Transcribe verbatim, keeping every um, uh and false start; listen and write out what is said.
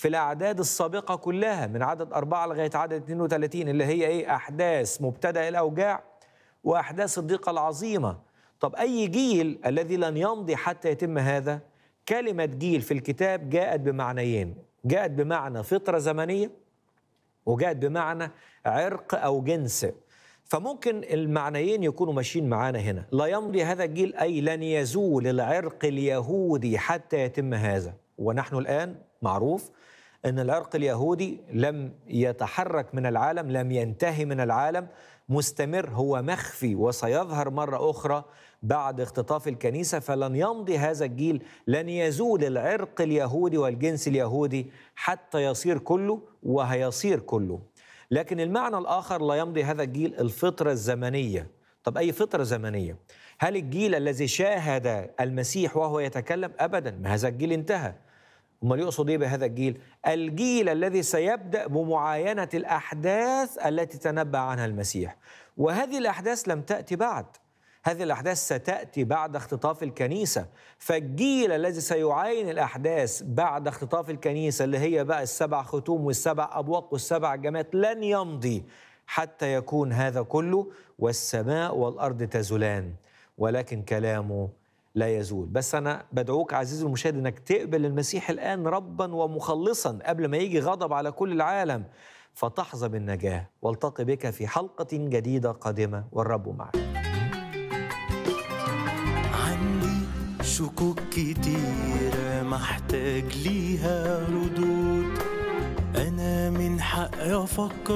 في الأعداد السابقة كلها من عدد أربعة لغاية عدد اثنين وثلاثين اللي هي إيه؟ أحداث مبتدأ الأوجاع وأحداث الضيقة العظيمة. طب أي جيل الذي لن يمضي حتى يتم هذا؟ كلمة جيل في الكتاب جاءت بمعنيين، جاءت بمعنى فترة زمنية وجاءت بمعنى عرق أو جنس. فممكن المعنيين يكونوا ماشيين معانا هنا. لا يمضي هذا الجيل أي لن يزول العرق اليهودي حتى يتم هذا. ونحن الآن معروف أن العرق اليهودي لم يتحرك من العالم، لم ينتهي من العالم، مستمر، هو مخفي وسيظهر مرة أخرى بعد اختطاف الكنيسة. فلن يمضي هذا الجيل، لن يزول العرق اليهودي والجنس اليهودي حتى يصير كله، وهيصير كله. لكن المعنى الآخر لا يمضي هذا الجيل الفترة الزمنية. طب أي فترة زمنية؟ هل الجيل الذي شاهد المسيح وهو يتكلم؟ أبدا، ما هذا الجيل انتهى. أمال يقصد إيه بهذا الجيل؟ الجيل الذي سيبدأ بمعاينة الأحداث التي تنبأ عنها المسيح، وهذه الأحداث لم تأتي بعد، هذه الأحداث ستأتي بعد اختطاف الكنيسة. فالجيل الذي سيعاين الأحداث بعد اختطاف الكنيسة اللي هي بقى السبع ختوم والسبع أبواق والسبع جمات لن يمضي حتى يكون هذا كله، والسماء والأرض تزولان ولكن كلامه لا يزول. بس أنا بدعوك عزيزي المشاهد أنك تقبل المسيح الآن ربا ومخلصا قبل ما يجي غضب على كل العالم، فتحظى بالنجاة. والتقي بك في حلقة جديدة قادمة، والرب معك. عندي شكوك كتيرة محتاج ليها ردود، أنا من حقي أفكر